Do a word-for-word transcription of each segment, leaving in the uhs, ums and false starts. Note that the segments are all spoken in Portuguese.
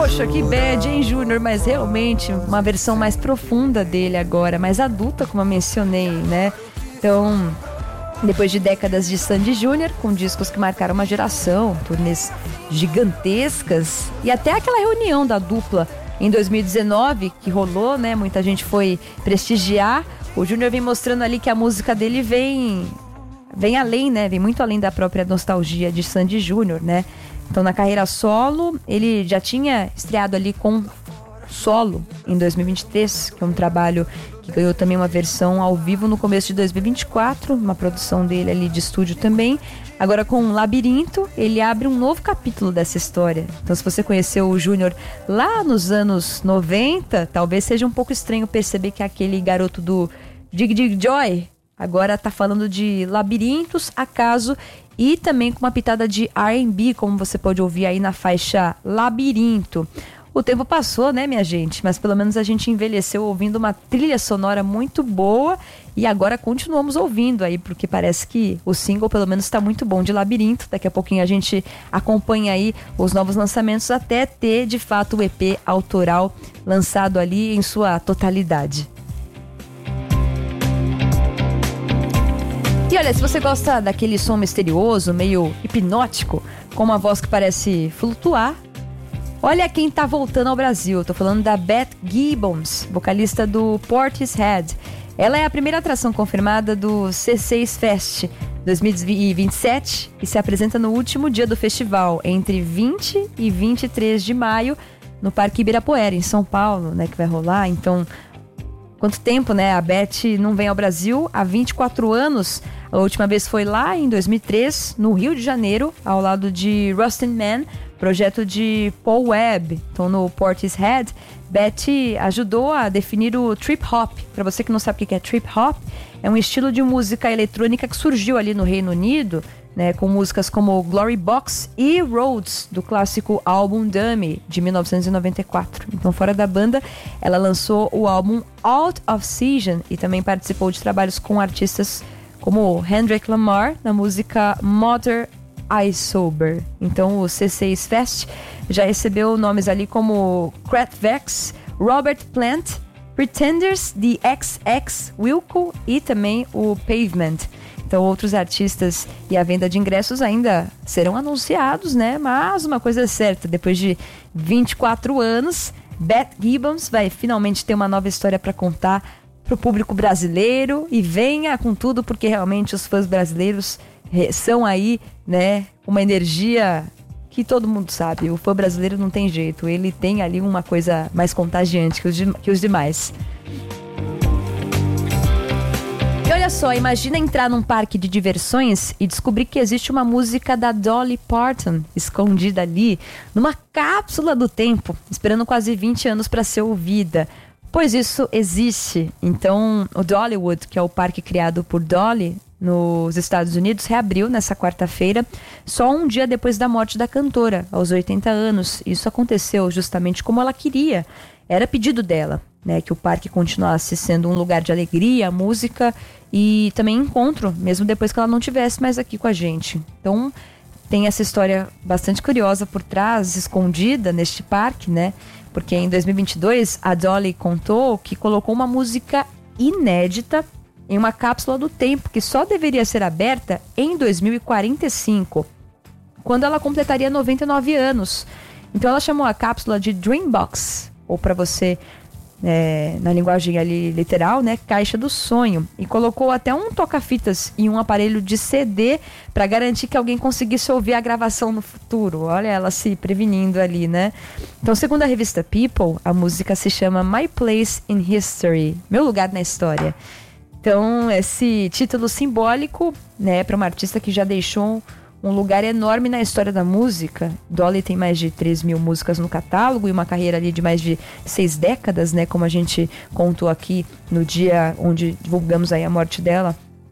Poxa, que bad, hein, Júnior? Mas realmente, uma versão mais profunda dele agora, mais adulta, como eu mencionei, né? Então, depois de décadas de Sandy Júnior, com discos que marcaram uma geração, turnês gigantescas, e até aquela reunião da dupla em dois mil e dezenove, que rolou, né? Muita gente foi prestigiar. O Júnior vem mostrando ali que a música dele vem, vem além, né? Vem muito além da própria nostalgia de Sandy Júnior, né? Então, na carreira solo, ele já tinha estreado ali com Solo em dois mil e vinte e três, que é um trabalho que ganhou também uma versão ao vivo no começo de dois mil e vinte e quatro, uma produção dele ali de estúdio também. Agora, com Labirinto, ele abre um novo capítulo dessa história. Então, se você conheceu o Júnior lá nos anos noventa, talvez seja um pouco estranho perceber que aquele garoto do Dig Dig Joy agora tá falando de Labirintos, Acaso, e também com uma pitada de R and B, como você pode ouvir aí na faixa Labirinto. O tempo passou, né, minha gente? Mas pelo menos a gente envelheceu ouvindo uma trilha sonora muito boa e agora continuamos ouvindo aí, porque parece que o single pelo menos está muito bom de Labirinto. Daqui a pouquinho a gente acompanha aí os novos lançamentos até ter, de fato, o E P autoral lançado ali em sua totalidade. E olha, se você gosta daquele som misterioso, meio hipnótico, com uma voz que parece flutuar, olha quem tá voltando ao Brasil. Tô falando da Beth Gibbons, vocalista do Portishead. Ela é a primeira atração confirmada do C seis Fest dois mil e vinte e sete e se apresenta no último dia do festival, entre vinte e vinte e três de maio, no Parque Ibirapuera, em São Paulo, né, que vai rolar. Então, quanto tempo, né? A Beth não vem ao Brasil há vinte e quatro anos. A última vez foi lá em dois mil e três, no Rio de Janeiro, ao lado de Rustin Man, projeto de Paul Webb. Então, no Portishead, Beth ajudou a definir o trip hop. Para você que não sabe o que é trip hop, é um estilo de música eletrônica que surgiu ali no Reino Unido, né, com músicas como Glory Box e Rhodes, do clássico álbum Dummy, de mil novecentos e noventa e quatro. Então, fora da banda, ela lançou o álbum Out of Season e também participou de trabalhos com artistas como Kendrick Lamar, na música Mother I Sober. Então, o C seis Fest já recebeu nomes ali como Kraftwerk, Robert Plant, Pretenders, The X X, Wilco e também o Pavement. Então, outros artistas e a venda de ingressos ainda serão anunciados, né? Mas uma coisa é certa, depois de vinte e quatro anos, Beth Gibbons vai finalmente ter uma nova história para contar para o público brasileiro, e venha com tudo, porque realmente os fãs brasileiros são aí, né, uma energia que todo mundo sabe. O fã brasileiro não tem jeito, ele tem ali uma coisa mais contagiante que os, de, que os demais. E olha só, imagina entrar num parque de diversões e descobrir que existe uma música da Dolly Parton escondida ali, numa cápsula do tempo, esperando quase vinte anos para ser ouvida. Pois isso existe. Então, o Dollywood, que é o parque criado por Dolly nos Estados Unidos, reabriu nessa quarta-feira, só um dia depois da morte da cantora, aos oitenta anos. Isso aconteceu justamente como ela queria. Era pedido dela, né, que o parque continuasse sendo um lugar de alegria, música e também encontro, mesmo depois que ela não estivesse mais aqui com a gente. Então, tem essa história bastante curiosa por trás, escondida neste parque, né? Porque em dois mil e vinte e dois, a Dolly contou que colocou uma música inédita em uma cápsula do tempo que só deveria ser aberta em dois mil e quarenta e cinco, quando ela completaria noventa e nove anos. Então ela chamou a cápsula de Dreambox, ou para você, é, na linguagem ali literal, né, caixa do sonho, e colocou até um toca-fitas e um aparelho de C D para garantir que alguém conseguisse ouvir a gravação no futuro. Olha ela se prevenindo ali, né? Então, segundo a revista People, a música se chama My Place in History, Meu Lugar na História. Então, esse título simbólico, né, para uma artista que já deixou um lugar enorme na história da música. Dolly tem mais de três mil músicas no catálogo e uma carreira ali de mais de seis décadas, né? Como a gente contou aqui no dia onde divulgamos aí a morte dela,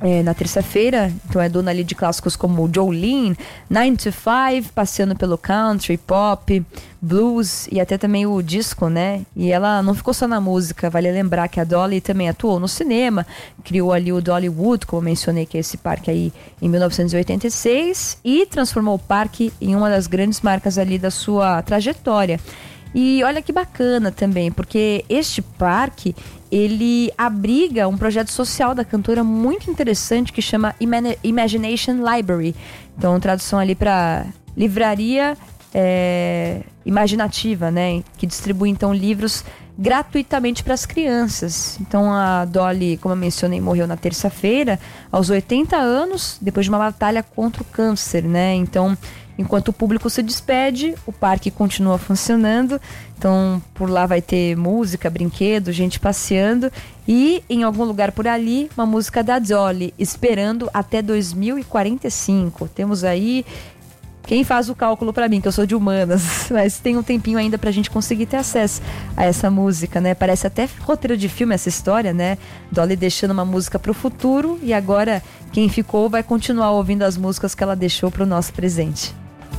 É, na terça-feira, então é dona ali de clássicos como Jolene, nine to five, passeando pelo country, pop, blues e até também o disco, né? E ela não ficou só na música, vale lembrar que a Dolly também atuou no cinema, criou ali o Dollywood, como eu mencionei, que é esse parque aí em mil novecentos e oitenta e seis, e transformou o parque em uma das grandes marcas ali da sua trajetória. E olha que bacana também, porque este parque, ele abriga um projeto social da cantora muito interessante que chama Imagination Library. Então, tradução ali para livraria é, imaginativa, né? Que distribui, então, livros gratuitamente para as crianças. Então, a Dolly, como eu mencionei, morreu na terça-feira, aos oitenta anos, depois de uma batalha contra o câncer, né? Então, enquanto o público se despede, o parque continua funcionando. Então, por lá vai ter música, brinquedo, gente passeando. E, em algum lugar por ali, uma música da Dolly, Esperando até dois mil e quarenta e cinco. Temos aí... Quem faz o cálculo pra mim, que eu sou de humanas, mas tem um tempinho ainda pra gente conseguir ter acesso a essa música, né? Parece até roteiro de filme essa história, né? Dolly deixando uma música pro futuro e agora quem ficou vai continuar ouvindo as músicas que ela deixou pro nosso presente.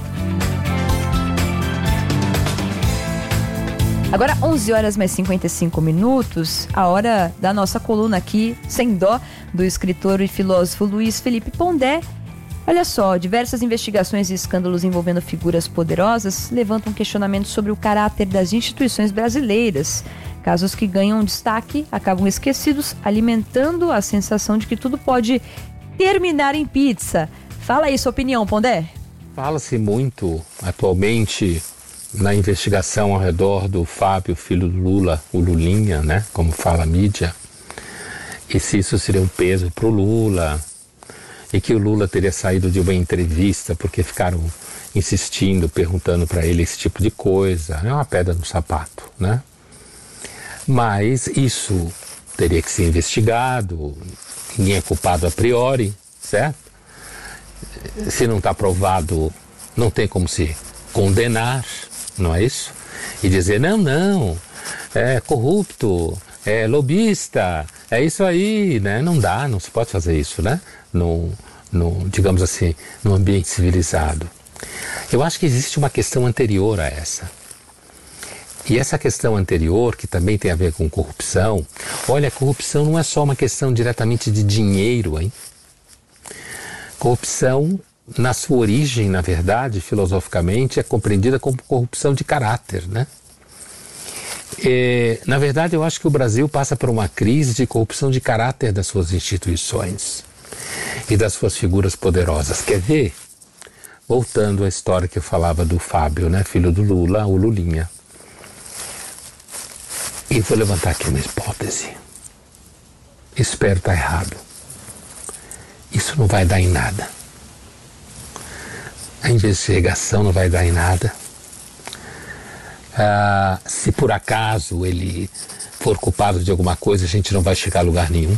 Agora onze horas mais cinquenta e cinco minutos, a hora da nossa coluna aqui, Sem Dó, do escritor e filósofo Luiz Felipe Pondé. Olha só, diversas investigações e escândalos envolvendo figuras poderosas levantam questionamentos sobre o caráter das instituições brasileiras. Casos que ganham destaque acabam esquecidos, alimentando a sensação de que tudo pode terminar em pizza. Fala aí sua opinião, Pondé. Fala-se muito atualmente na investigação ao redor do Fábio, filho do Lula, o Lulinha, né? Como fala a mídia. E se isso seria um peso para o Lula... E que o Lula teria saído de uma entrevista porque ficaram insistindo, perguntando para ele esse tipo de coisa. É uma pedra no sapato, né? Mas isso teria que ser investigado, ninguém é culpado a priori, certo? Se não está provado, não tem como se condenar, não é isso? E dizer, não, não, é corrupto, é lobista, é isso aí, né? Não dá, não se pode fazer isso, né? No, no, digamos assim, no ambiente civilizado. Eu acho que existe uma questão anterior a essa. E essa questão anterior, que também tem a ver com corrupção, olha, a corrupção não é só uma questão diretamente de dinheiro, hein? Corrupção, na sua origem, na verdade, filosoficamente, é compreendida como corrupção de caráter, né? É, na verdade, eu acho que o Brasil passa por uma crise de corrupção de caráter das suas instituições e das suas figuras poderosas. Quer ver? Voltando à história que eu falava do Fábio, né, filho do Lula, o Lulinha. E vou levantar aqui uma hipótese. Espero estar errado. Isso não vai dar em nada. A investigação não vai dar em nada. Ah, se por acaso ele for culpado de alguma coisa, a gente não vai chegar a lugar nenhum.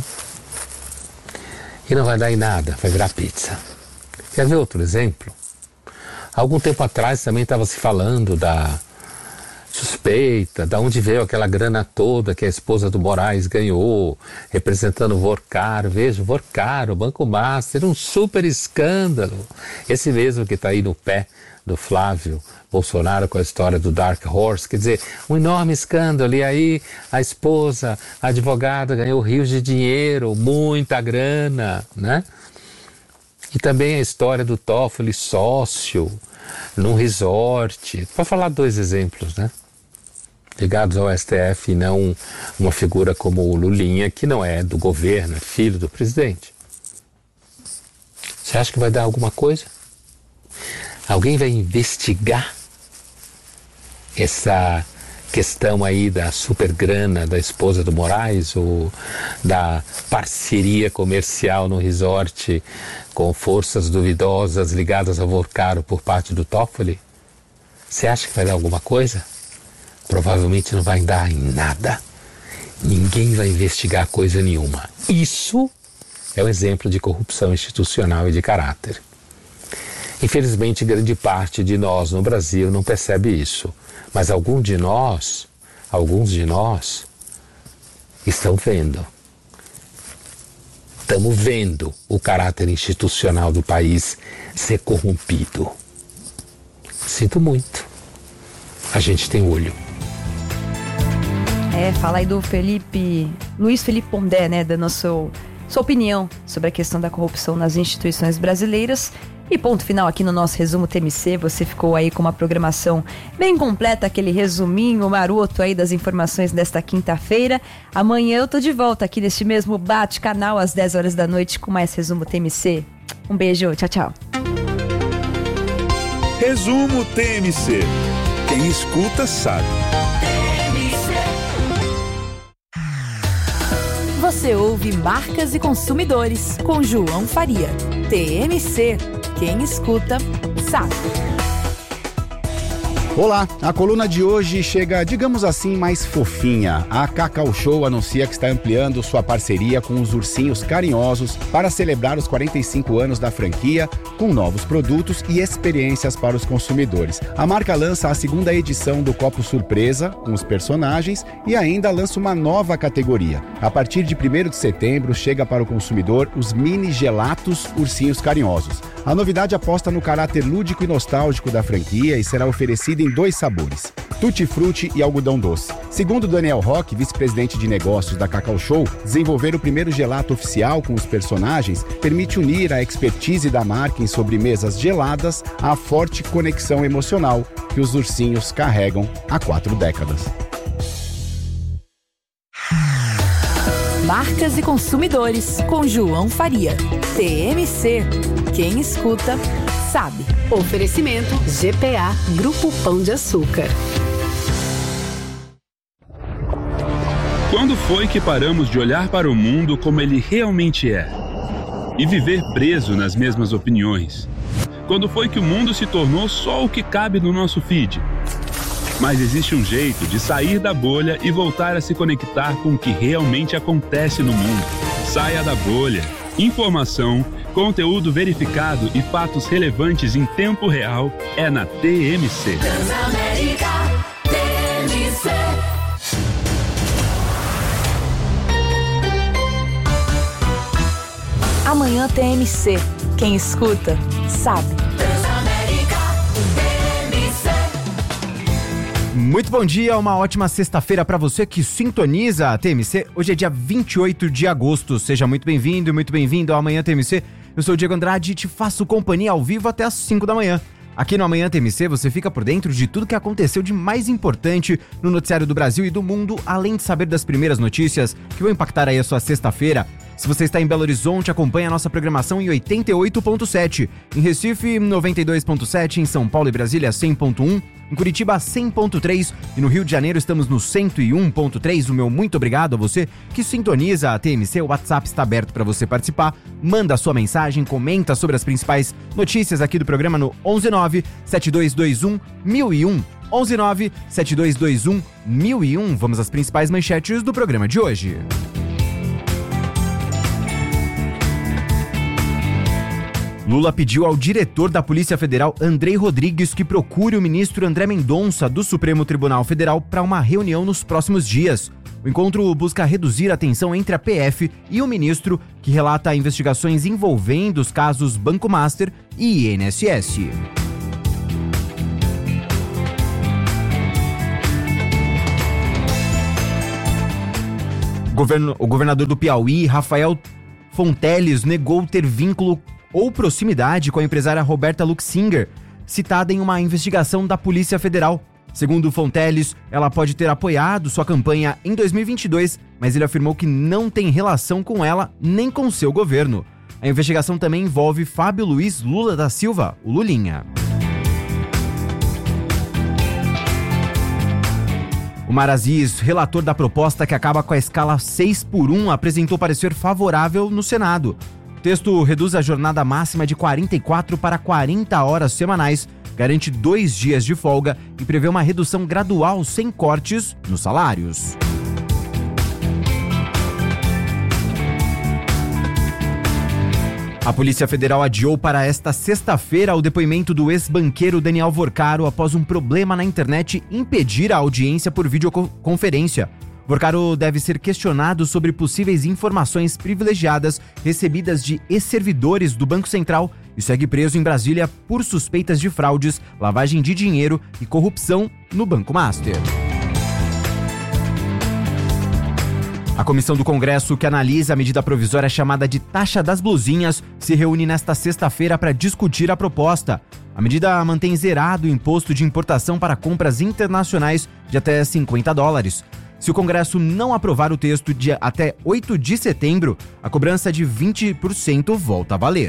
E não vai dar em nada, vai virar pizza. Quer ver outro exemplo? Há algum tempo atrás também estava se falando da suspeita, da onde veio aquela grana toda que a esposa do Moraes ganhou, representando o Vorcar. Veja, o Vorcar, o Banco Master, um super escândalo. Esse mesmo que está aí no pé do Flávio Bolsonaro com a história do Dark Horse, quer dizer, um enorme escândalo. E aí a esposa, a advogada, ganhou rios de dinheiro, muita grana, né? E também a história do Toffoli sócio num resort. Para falar dois exemplos, né? Ligados ao S T F e não uma figura como o Lulinha, que não é do governo, é filho do presidente. Você acha que vai dar alguma coisa? Alguém vai investigar essa questão aí da supergrana da esposa do Moraes ou da parceria comercial no resort com forças duvidosas ligadas ao Vorcaro por parte do Toffoli? Você acha que vai dar alguma coisa? Provavelmente não vai dar em nada. Ninguém vai investigar coisa nenhuma. Isso é um exemplo de corrupção institucional e de caráter. Infelizmente, grande parte de nós no Brasil não percebe isso. Mas alguns de nós, alguns de nós estão vendo. Estamos vendo o caráter institucional do país ser corrompido. Sinto muito. A gente tem olho. É, fala aí do Felipe, Luiz Felipe Pondé, né, dando a sua, sua opinião sobre a questão da corrupção nas instituições brasileiras. E ponto final aqui no nosso resumo T M C. Você ficou aí com uma programação bem completa, aquele resuminho maroto aí das informações desta quinta-feira. Amanhã eu tô de volta aqui neste mesmo bate-canal às dez horas da noite com mais resumo T M C. Um beijo, tchau, tchau. Resumo T M C. Quem escuta sabe. Você ouve Marcas e Consumidores com João Faria. T M C. Quem escuta, sabe. Olá, a coluna de hoje chega, digamos assim, mais fofinha. A Cacau Show anuncia que está ampliando sua parceria com os Ursinhos Carinhosos para celebrar os quarenta e cinco anos da franquia com novos produtos e experiências para os consumidores. A marca lança a segunda edição do Copo Surpresa com os personagens e ainda lança uma nova categoria. A partir de primeiro de setembro chega para o consumidor os mini gelatos Ursinhos Carinhosos. A novidade aposta no caráter lúdico e nostálgico da franquia e será oferecida em dois sabores, tutti-frutti e algodão doce. Segundo Daniel Roque, vice-presidente de negócios da Cacau Show, desenvolver o primeiro gelato oficial com os personagens permite unir a expertise da marca em sobremesas geladas à forte conexão emocional que os ursinhos carregam há quatro décadas. Marcas e Consumidores com João Faria. T M C. Quem escuta, sabe. Oferecimento G P A Grupo Pão de Açúcar. Quando foi que paramos de olhar para o mundo como ele realmente é? E viver preso nas mesmas opiniões? Quando foi que o mundo se tornou só o que cabe no nosso feed? Mas existe um jeito de sair da bolha e voltar a se conectar com o que realmente acontece no mundo. Saia da bolha. Informação, conteúdo verificado e fatos relevantes em tempo real é na T M C. Transamérica, T M C. Amanhã T M C. Quem escuta, sabe. Muito bom dia, uma ótima sexta-feira para você que sintoniza a T M C. Hoje é dia vinte e oito de agosto. Seja muito bem-vindo e muito bem-vindo ao Amanhã T M C. Eu sou o Diego Andrade e te faço companhia ao vivo até às cinco da manhã. Aqui no Amanhã T M C você fica por dentro de tudo que aconteceu de mais importante no noticiário do Brasil e do mundo, além de saber das primeiras notícias que vão impactar aí a sua sexta-feira. Se você está em Belo Horizonte, acompanhe a nossa programação em oitenta e oito ponto sete, em Recife noventa e dois ponto sete, em São Paulo e Brasília cem ponto um, em Curitiba cem ponto três e no Rio de Janeiro estamos no cento e um ponto três. O meu muito obrigado a você que sintoniza a T M C. O WhatsApp está aberto para você participar. Manda a sua mensagem, comenta sobre as principais notícias aqui do programa no onze nove sete dois dois um mil e um. onze nove sete dois dois um mil e um. Vamos às principais manchetes do programa de hoje. Lula pediu ao diretor da Polícia Federal, Andrei Rodrigues, que procure o ministro André Mendonça, do Supremo Tribunal Federal, para uma reunião nos próximos dias. O encontro busca reduzir a tensão entre a P F e o ministro, que relata investigações envolvendo os casos Banco Master e I N S S. Governo, o governador do Piauí, Rafael Fonteles, negou ter vínculo ou proximidade com a empresária Roberta Luxinger, citada em uma investigação da Polícia Federal. Segundo Fonteles, ela pode ter apoiado sua campanha em dois mil e vinte e dois, mas ele afirmou que não tem relação com ela nem com seu governo. A investigação também envolve Fábio Luiz Lula da Silva, o Lulinha. O Omar Aziz, relator da proposta que acaba com a escala seis por um, apresentou parecer favorável no Senado. O texto reduz a jornada máxima de quarenta e quatro para quarenta horas semanais, garante dois dias de folga e prevê uma redução gradual sem cortes nos salários. A Polícia Federal adiou para esta sexta-feira o depoimento do ex-banqueiro Daniel Vorcaro após um problema na internet impedir a audiência por videoconferência. Vorcaro deve ser questionado sobre possíveis informações privilegiadas recebidas de ex-servidores do Banco Central e segue preso em Brasília por suspeitas de fraudes, lavagem de dinheiro e corrupção no Banco Master. A comissão do Congresso que analisa a medida provisória chamada de Taxa das Blusinhas se reúne nesta sexta-feira para discutir a proposta. A medida mantém zerado o imposto de importação para compras internacionais de até cinquenta dólares. Se o Congresso não aprovar o texto de até oito de setembro, a cobrança de vinte por cento volta a valer.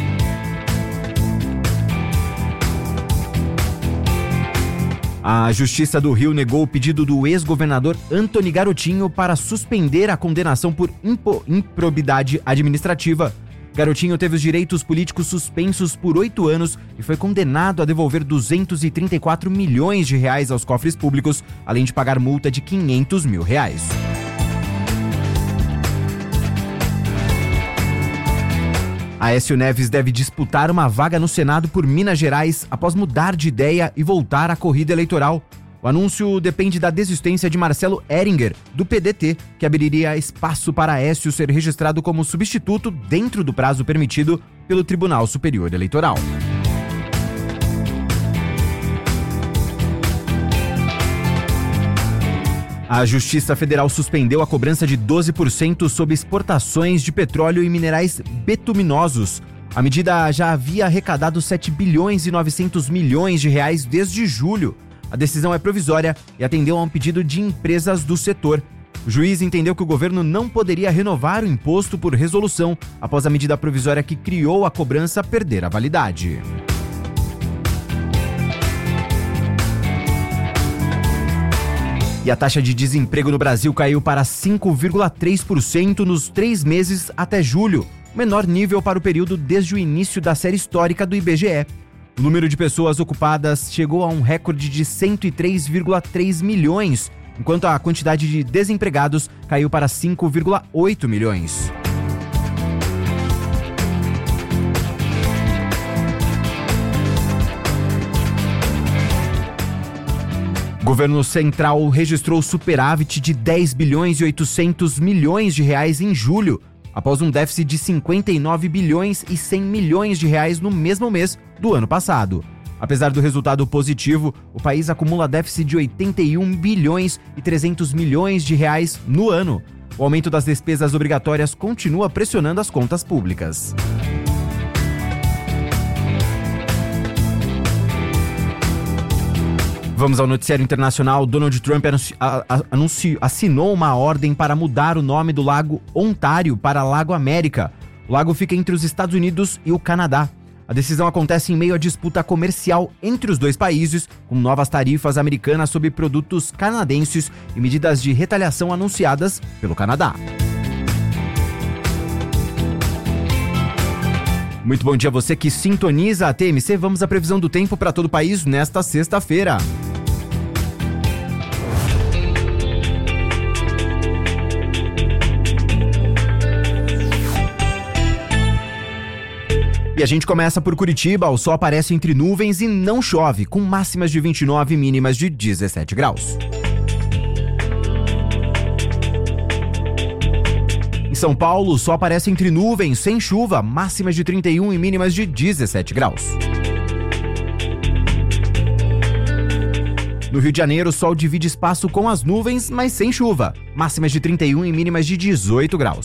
A Justiça do Rio negou o pedido do ex-governador Antony Garotinho para suspender a condenação por impo- improbidade administrativa. Garotinho teve os direitos políticos suspensos por oito anos e foi condenado a devolver duzentos e trinta e quatro milhões de reais aos cofres públicos, além de pagar multa de quinhentos mil reais. Aécio Neves deve disputar uma vaga no Senado por Minas Gerais após mudar de ideia e voltar à corrida eleitoral. O anúncio depende da desistência de Marcelo Ehringer, do P D T, que abriria espaço para Aécio ser registrado como substituto dentro do prazo permitido pelo Tribunal Superior Eleitoral. A Justiça Federal suspendeu a cobrança de doze por cento sobre exportações de petróleo e minerais betuminosos. A medida já havia arrecadado sete bilhões e novecentos milhões de reais desde julho. A decisão é provisória e atendeu a um pedido de empresas do setor. O juiz entendeu que o governo não poderia renovar o imposto por resolução após a medida provisória que criou a cobrança perder a validade. E a taxa de desemprego no Brasil caiu para cinco vírgula três por cento nos três meses até julho, menor nível para o período desde o início da série histórica do I B G E. O número de pessoas ocupadas chegou a um recorde de cento e três vírgula três milhões, enquanto a quantidade de desempregados caiu para cinco vírgula oito milhões. O governo central registrou superávit de dez bilhões e oitocentos milhões de reais em julho, após um déficit de cinquenta e nove bilhões e cem milhões de reais no mesmo mês do ano passado. Apesar do resultado positivo, o país acumula déficit de oitenta e um bilhões e trezentos milhões de reais no ano. O aumento das despesas obrigatórias continua pressionando as contas públicas. Vamos ao noticiário internacional. Donald Trump anunci, a, a, anunci, assinou uma ordem para mudar o nome do Lago Ontário para Lago América. O lago fica entre os Estados Unidos e o Canadá. A decisão acontece em meio à disputa comercial entre os dois países, com novas tarifas americanas sobre produtos canadenses e medidas de retaliação anunciadas pelo Canadá. Muito bom dia a você que sintoniza a T M C. Vamos à previsão do tempo para todo o país nesta sexta-feira. E a gente começa por Curitiba. O sol aparece entre nuvens e não chove, com máximas de vinte e nove e mínimas de dezessete graus. Em São Paulo, o sol aparece entre nuvens, sem chuva, máximas de trinta e um e mínimas de dezessete graus. No Rio de Janeiro, o sol divide espaço com as nuvens, mas sem chuva, máximas de trinta e um e mínimas de dezoito graus.